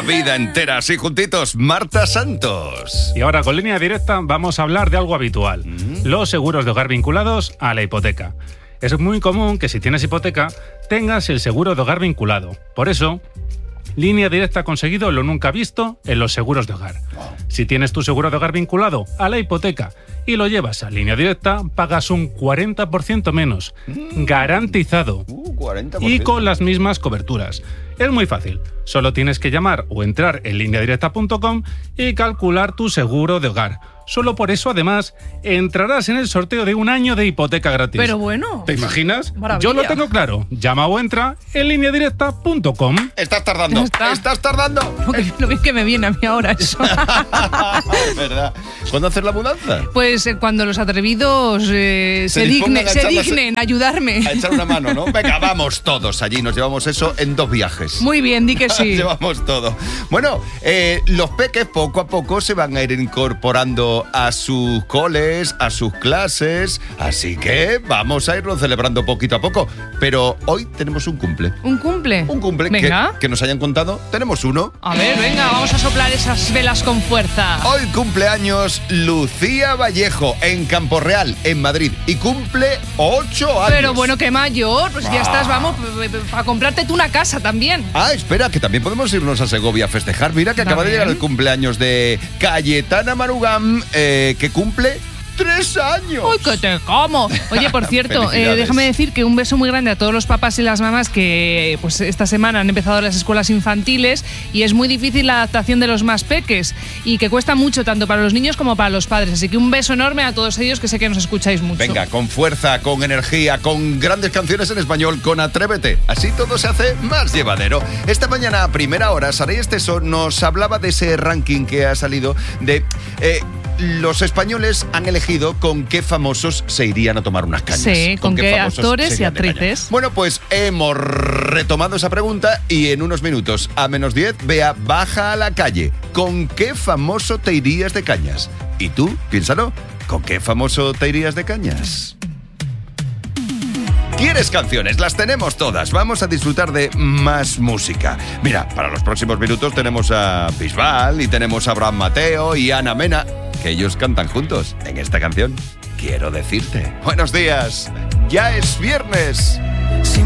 vida entera así juntitos, Marta Santos. Y ahora con Línea Directa vamos a hablar de algo habitual, los seguros de hogar vinculados a la hipoteca. Es muy común que si tienes hipoteca tengas el seguro de hogar vinculado. Por eso, Línea Directa ha conseguido lo nunca visto en los seguros de hogar. Si tienes tu seguro de hogar vinculado a la hipoteca y lo llevas a Línea Directa, pagas un 40% menos, garantizado, 40%. y con las mismas coberturas. Es muy fácil, solo tienes que llamar o entrar en lineadirecta.com y calcular tu seguro de hogar. Solo por eso, además, entrarás en el sorteo de un año de hipoteca gratis. Pero bueno. ¿Te imaginas? Maravilla. Yo lo tengo claro. Llama o entra en lineadirecta.com. Estás tardando. Ya está. Estás tardando. Lo bien que me viene a mí ahora eso. ¿Verdad? ¿Cuándo hacer la mudanza? Pues cuando los atrevidos se dispongan a dignen a ayudarme. A echar una mano, ¿no? Venga, vamos todos allí. Nos llevamos eso en 2 viajes. Muy bien, di que sí. Llevamos todo. Bueno, los peques poco a poco se van a ir incorporando a sus coles, a sus clases, así que vamos a irlo celebrando poquito a poco. Pero hoy tenemos un cumple. ¿Un cumple? Un cumple Venga. que nos hayan contado. Tenemos uno. A ver, venga, vamos a soplar esas velas con fuerza. Hoy cumpleaños Lucía Vallejo en Campo Real, en Madrid. Y cumple 8 años. Pero bueno, qué mayor. Pues ya estás, vamos, a comprarte tú una casa también. Ah, espera, que también podemos irnos a Segovia a festejar. Mira que acaba de llegar el cumpleaños de Cayetana Marugam, que cumple 3 años. ¡Uy, que te como! Oye, por cierto, Felicidades. déjame decir que un beso muy grande a todos los papás y las mamás que pues esta semana han empezado las escuelas infantiles y es muy difícil la adaptación de los más peques y que cuesta mucho tanto para los niños como para los padres. Así que un beso enorme a todos ellos, que sé que nos escucháis mucho. Venga, con fuerza, con energía, con grandes canciones en español, con Atrévete. Así todo se hace más llevadero. Esta mañana, a primera hora, Saray Esteso nos hablaba de ese ranking que ha salido de... los españoles han elegido con qué famosos se irían a tomar unas cañas. Sí, con qué famosos actores se y irían de caña. actrices. Bueno, pues hemos retomado esa pregunta y en unos minutos, a -10, Bea baja a la calle. ¿Con qué famoso te irías de cañas? ¿Y tú? Piénsalo. ¿Con qué famoso te irías de cañas? ¿Quieres canciones? Las tenemos todas. Vamos a disfrutar de más música. Mira, para los próximos minutos tenemos a Bisbal y tenemos a Abraham Mateo y Ana Mena, que ellos cantan juntos en esta canción. Quiero decirte. Buenos días. Ya es viernes.